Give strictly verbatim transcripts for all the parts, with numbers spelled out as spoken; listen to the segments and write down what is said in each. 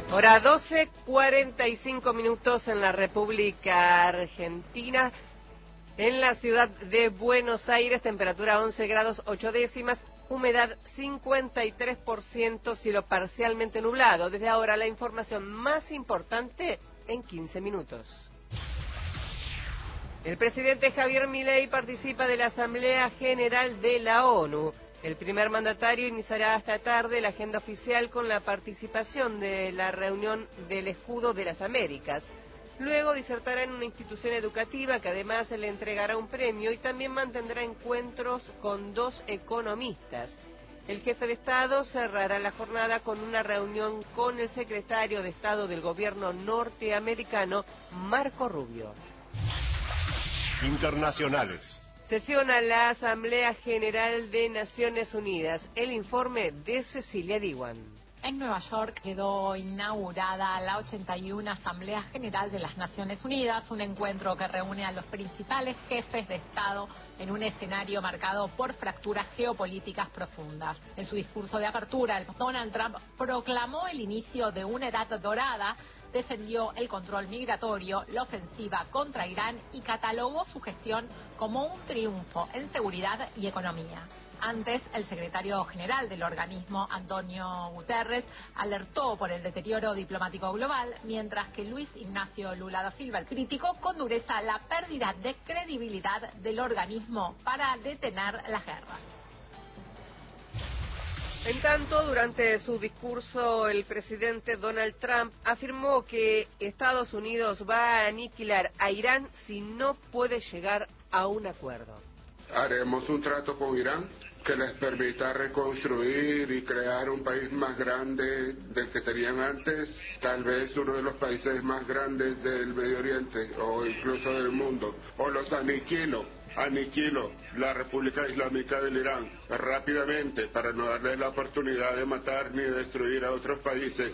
Hora doce, cuarenta y cinco minutos en la República Argentina. En la ciudad de Buenos Aires, temperatura once grados ocho décimas, humedad cincuenta y tres por ciento, cielo parcialmente nublado. Desde ahora la información más importante en quince minutos. El presidente Javier Milei participa de la Asamblea General de la ONU. El primer mandatario iniciará esta tarde la agenda oficial con la participación de la reunión del Escudo de las Américas. Luego disertará en una institución educativa que además le entregará un premio y también mantendrá encuentros con dos economistas. El jefe de Estado cerrará la jornada con una reunión con el secretario de Estado del gobierno norteamericano, Marco Rubio. Internacionales. Sesiona la Asamblea General de Naciones Unidas. El informe de Cecilia Diwan. En Nueva York quedó inaugurada la ochenta y una Asamblea General de las Naciones Unidas, un encuentro que reúne a los principales jefes de Estado en un escenario marcado por fracturas geopolíticas profundas. En su discurso de apertura, Donald Trump proclamó el inicio de una edad dorada, defendió el control migratorio, la ofensiva contra Irán y catalogó su gestión como un triunfo en seguridad y economía. Antes, el secretario general del organismo, Antonio Guterres, alertó por el deterioro diplomático global, mientras que Luis Ignacio Lula da Silva criticó con dureza la pérdida de credibilidad del organismo para detener las guerras. En tanto, durante su discurso, el presidente Donald Trump afirmó que Estados Unidos va a aniquilar a Irán si no puede llegar a un acuerdo. Haremos un trato con Irán que les permita reconstruir y crear un país más grande del que tenían antes, tal vez uno de los países más grandes del Medio Oriente o incluso del mundo, o los aniquilo. Aniquilo la República Islámica del Irán rápidamente para no darles la oportunidad de matar ni destruir a otros países.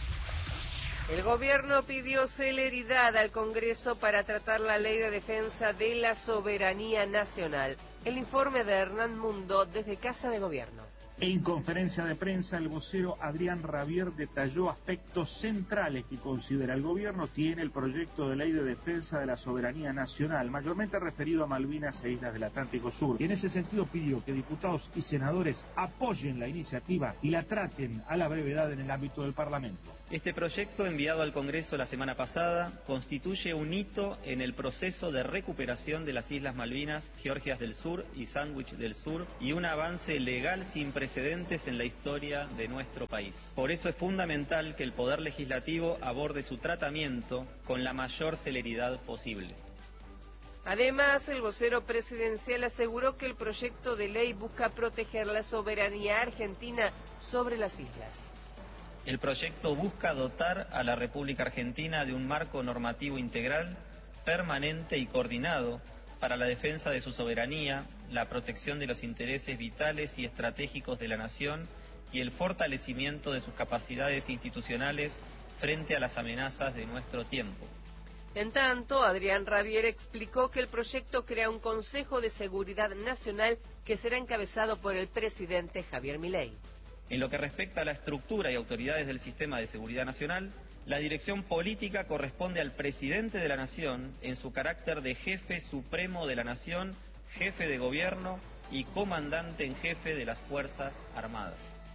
El gobierno pidió celeridad al Congreso para tratar la ley de defensa de la soberanía nacional. El informe de Hernán Mundo desde Casa de Gobierno. En conferencia de prensa, el vocero Adrián Rabier detalló aspectos centrales que considera el gobierno tiene el proyecto de ley de defensa de la soberanía nacional, mayormente referido a Malvinas e Islas del Atlántico Sur. Y en ese sentido pidió que diputados y senadores apoyen la iniciativa y la traten a la brevedad en el ámbito del Parlamento. Este proyecto, enviado al Congreso la semana pasada, constituye un hito en el proceso de recuperación de las Islas Malvinas, Georgias del Sur y Sandwich del Sur, y un avance legal sin precedentes en la historia de nuestro país. Por eso es fundamental que el Poder Legislativo aborde su tratamiento con la mayor celeridad posible. Además, el vocero presidencial aseguró que el proyecto de ley busca proteger la soberanía argentina sobre las islas. El proyecto busca dotar a la República Argentina de un marco normativo integral, permanente y coordinado para la defensa de su soberanía, la protección de los intereses vitales y estratégicos de la nación y el fortalecimiento de sus capacidades institucionales frente a las amenazas de nuestro tiempo. En tanto, Adrián Rabier explicó que el proyecto crea un Consejo de Seguridad Nacional que será encabezado por el presidente Javier Milei. En lo que respecta a la estructura y autoridades del sistema de seguridad nacional, la dirección política corresponde al presidente de la Nación en su carácter de jefe supremo de la Nación, jefe de gobierno y comandante en jefe de las Fuerzas Armadas.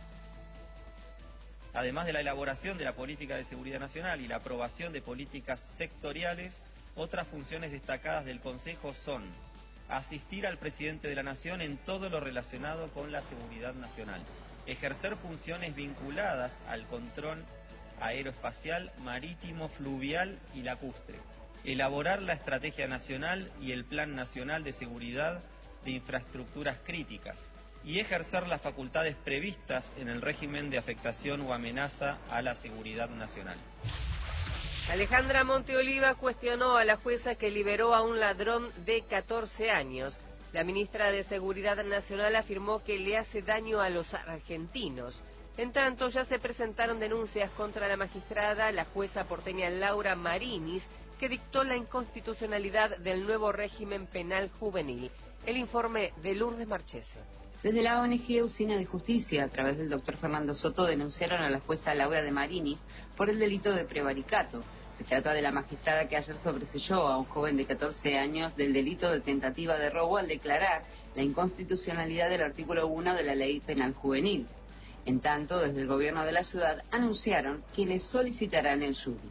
Además de la elaboración de la política de seguridad nacional y la aprobación de políticas sectoriales, otras funciones destacadas del Consejo son asistir al presidente de la Nación en todo lo relacionado con la seguridad nacional, ejercer funciones vinculadas al control aeroespacial, marítimo, fluvial y lacustre, elaborar la estrategia nacional y el Plan Nacional de Seguridad de Infraestructuras Críticas y ejercer las facultades previstas en el régimen de afectación o amenaza a la seguridad nacional. Alejandra Monteoliva cuestionó a la jueza que liberó a un ladrón de catorce años. La ministra de Seguridad Nacional afirmó que le hace daño a los argentinos. En tanto, ya se presentaron denuncias contra la magistrada, la jueza porteña Laura Marinis, que dictó la inconstitucionalidad del nuevo régimen penal juvenil. El informe de Lourdes Marchese. Desde la O N G Usina de Justicia, a través del doctor Fernando Soto, denunciaron a la jueza Laura de Marinis por el delito de prevaricato. Se trata de la magistrada que ayer sobreseyó a un joven de catorce años del delito de tentativa de robo al declarar la inconstitucionalidad del artículo uno de la Ley Penal Juvenil. En tanto, desde el gobierno de la ciudad anunciaron que le solicitarán el jury.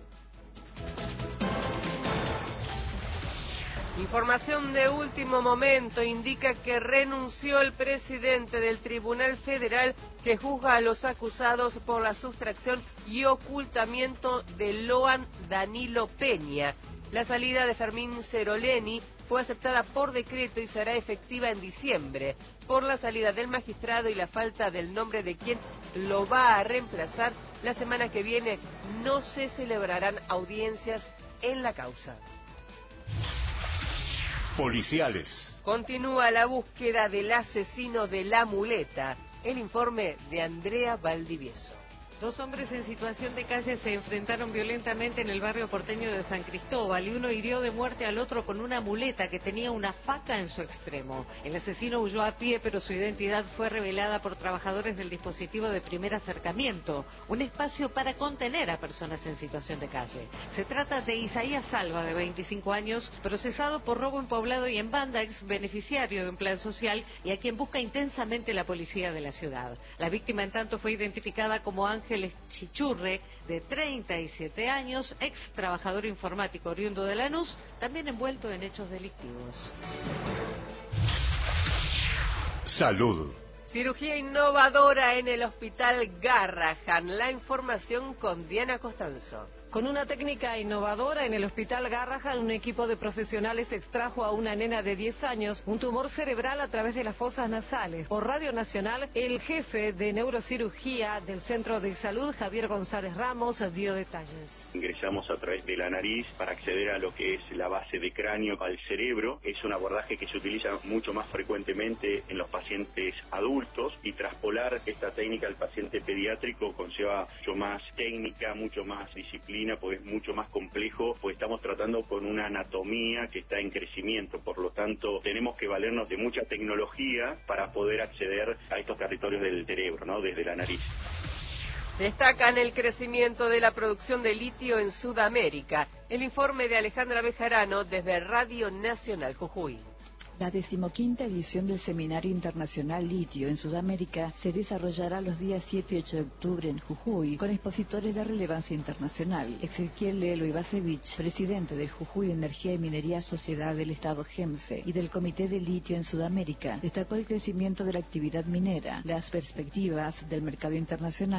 Información de último momento indica que renunció el presidente del Tribunal Federal que juzga a los acusados por la sustracción y ocultamiento de Loan Danilo Peña. La salida de Fermín Ceroleni fue aceptada por decreto y será efectiva en diciembre. Por la salida del magistrado y la falta del nombre de quien lo va a reemplazar, la semana que viene no se celebrarán audiencias en la causa. Policiales. Continúa la búsqueda del asesino de la muleta. El informe de Andrea Valdivieso. Dos hombres en situación de calle se enfrentaron violentamente en el barrio porteño de San Cristóbal y uno hirió de muerte al otro con una muleta que tenía una faca en su extremo. El asesino huyó a pie, pero su identidad fue revelada por trabajadores del dispositivo de primer acercamiento, un espacio para contener a personas en situación de calle. Se trata de Isaías Salva, de veinticinco años, procesado por robo en poblado y en banda, ex beneficiario de un plan social y a quien busca intensamente la policía de la ciudad. La víctima, en tanto, fue identificada como Ángel Chichurre, de treinta y siete años, ex trabajador informático oriundo de Lanús, también envuelto en hechos delictivos. Salud. Cirugía innovadora en el Hospital Garrahan. La información con Diana Costanzo. Con una técnica innovadora en el Hospital Garrahan, un equipo de profesionales extrajo a una nena de diez años un tumor cerebral a través de las fosas nasales. Por Radio Nacional, el jefe de neurocirugía del Centro de Salud, Javier González Ramos, dio detalles. Ingresamos a través de la nariz para acceder a lo que es la base de cráneo al cerebro. Es un abordaje que se utiliza mucho más frecuentemente en los pacientes adultos y traspolar esta técnica al paciente pediátrico conlleva mucho más técnica, mucho más disciplina, porque es mucho más complejo, pues estamos tratando con una anatomía que está en crecimiento, por lo tanto tenemos que valernos de mucha tecnología para poder acceder a estos territorios del cerebro, ¿no? Desde la nariz. Destacan el crecimiento de la producción de litio en Sudamérica. El informe de Alejandra Bejarano desde Radio Nacional Jujuy. La decimoquinta edición del Seminario Internacional Litio en Sudamérica se desarrollará los días siete y ocho de octubre en Jujuy, con expositores de relevancia internacional. Ezequiel Lelo Ibasevich, presidente del Jujuy Energía y Minería Sociedad del Estado GEMSE y del Comité de Litio en Sudamérica, destacó el crecimiento de la actividad minera, las perspectivas del mercado internacional